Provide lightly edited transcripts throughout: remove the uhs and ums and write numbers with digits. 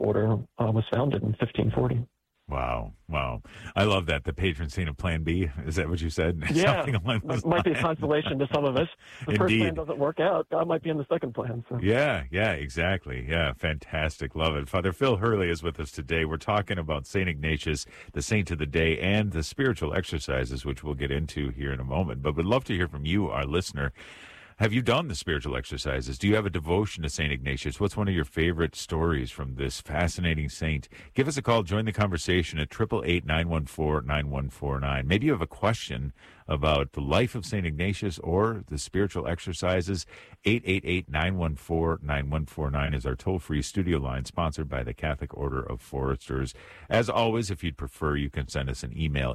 order was founded in 1540. Wow. I love that. The patron saint of Plan B. Is that what you said? Yeah, Something along those might be a lines. consolation to some of us. The first Indeed. plan doesn't work out. God might be in the second plan. So. Yeah, exactly. Yeah, fantastic. Love it. Father Phil Hurley is with us today. We're talking about St. Ignatius, the saint of the day, and the spiritual exercises, which we'll get into here in a moment. But we'd love to hear from you, our listener. Have you done the spiritual exercises? Do you have a devotion to St. Ignatius? What's one of your favorite stories from this fascinating saint? Give us a call. Join the conversation at 888-914-9149. Maybe you have a question about the life of St. Ignatius or the spiritual exercises. 888-914-9149 is our toll-free studio line, sponsored by the Catholic Order of Foresters. As always, if you'd prefer, you can send us an email,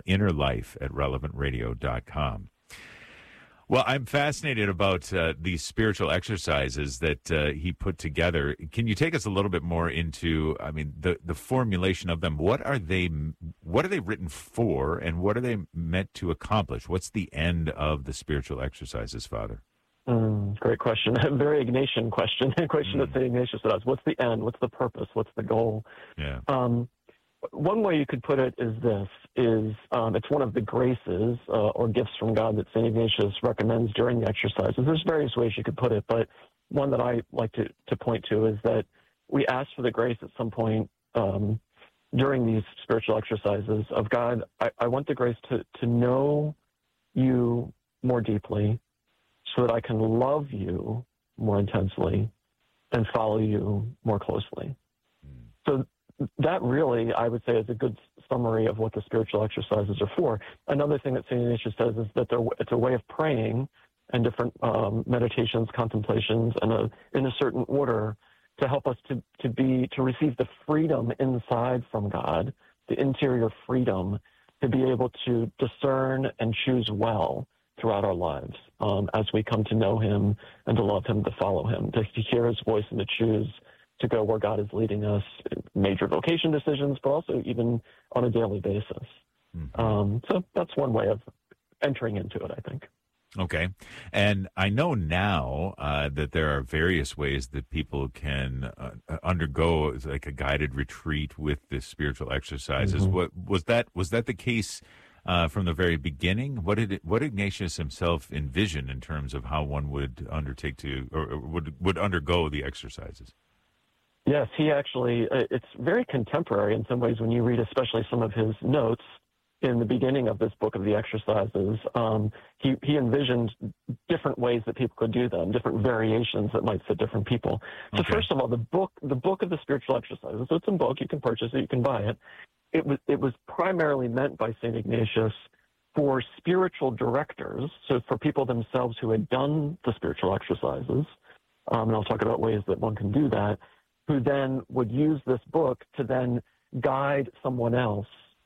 innerlife@relevantradio.com. Well, I'm fascinated about these spiritual exercises that he put together. Can you take us a little bit more into, the formulation of them? What are they written for, and what are they meant to accomplish? What's the end of the spiritual exercises, Father? Great question. A very Ignatian question. A question that St. Ignatius does. What's the end? What's the purpose? What's the goal? Yeah. One way you could put it is this, it's one of the graces or gifts from God that St. Ignatius recommends during the exercises. There's various ways you could put it, but one that I like to point to is that we ask for the grace at some point during these spiritual exercises of God, I want the grace to know you more deeply so that I can love you more intensely and follow you more closely. So that really, I would say, is a good summary of what the spiritual exercises are for. Another thing that St. Ignatius says is that it's a way of praying and different meditations, contemplations, and in a certain order to help us to receive the freedom inside from God, the interior freedom to be able to discern and choose well throughout our lives as we come to know him and to love him, to follow him, to hear his voice and to choose to go where God is leading us, major vocation decisions, but also even on a daily basis. So that's one way of entering into it, I think. Okay. And I know now that there are various ways that people can undergo like a guided retreat with the spiritual exercises. What was that the case from the very beginning? What Ignatius himself envision in terms of how one would undertake to or would undergo the exercises? Yes, he actually, it's very contemporary in some ways when you read especially some of his notes in the beginning of this book of the exercises. He envisioned different ways that people could do them, different variations that might fit different people. So first of all, the book of the spiritual exercises, so it's a book, you can purchase it, you can buy it. It was primarily meant by St. Ignatius for spiritual directors, so for people themselves who had done the spiritual exercises, and I'll talk about ways that one can do that, who then would use this book to then guide someone else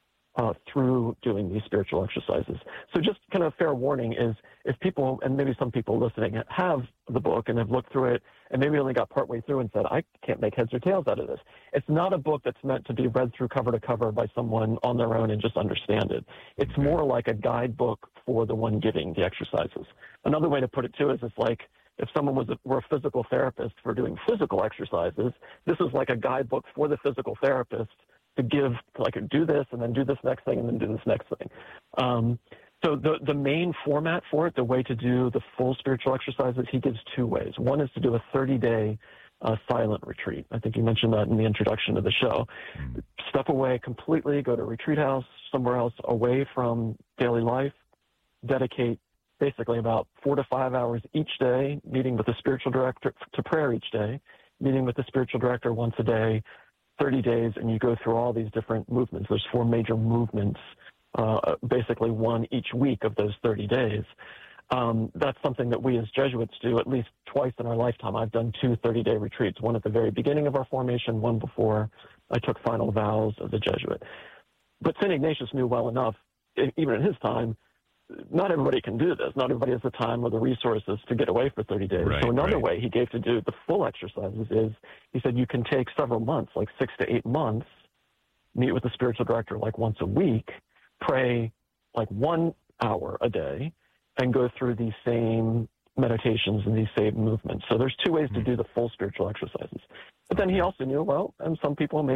through doing these spiritual exercises. So just kind of fair warning is if people, and maybe some people listening have the book and have looked through it and maybe only got partway through and said, I can't make heads or tails out of this. It's not a book that's meant to be read through cover to cover by someone on their own and just understand it. It's more like a guidebook for the one giving the exercises. Another way to put it too is it's like, if someone were a physical therapist for doing physical exercises, this is like a guidebook for the physical therapist to give, like, do this and then do this next thing and then do this next thing. So the main format for it, the way to do the full spiritual exercises, he gives two ways. One is to do a 30-day silent retreat. I think you mentioned that in the introduction to the show. Step away completely, go to a retreat house, somewhere else away from daily life, dedicate basically about 4 to 5 hours each day, meeting with the spiritual director to prayer each day, meeting with the spiritual director once a day, 30 days, and you go through all these different movements. There's 4 major movements, basically one each week of those 30 days. That's something that we as Jesuits do at least twice in our lifetime. I've done 2 30-day retreats, one at the very beginning of our formation, one before I took final vows as a Jesuit. But St. Ignatius knew well enough, even in his time, not everybody can do this. Not everybody has the time or the resources to get away for 30 days. So another way he gave to do the full exercises is, he said you can take several months, like 6 to 8 months, meet with the spiritual director like once a week, pray like 1 hour a day, and go through these same meditations and these same movements. So there's 2 ways to do the full spiritual exercises. But then he also knew, well, and some people may